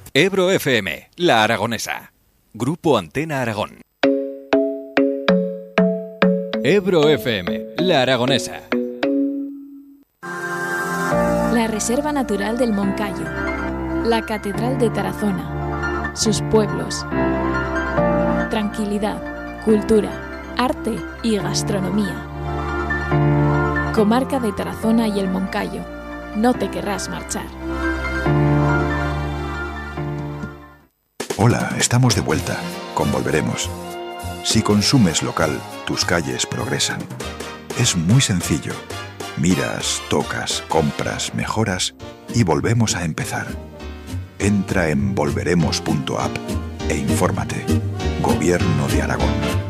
Ebro FM, La Aragonesa. Grupo Antena Aragón. Ebro FM, La Aragonesa. La Reserva Natural del Moncayo. La Catedral de Tarazona. Sus pueblos. Tranquilidad, cultura, arte y gastronomía. Comarca de Tarazona y el Moncayo. No te querrás marchar. Hola, estamos de vuelta. Con Volveremos. Si consumes local, tus calles progresan. Es muy sencillo. Miras, tocas, compras, mejoras y volvemos a empezar. Entra en volveremos.app e infórmate. Gobierno de Aragón.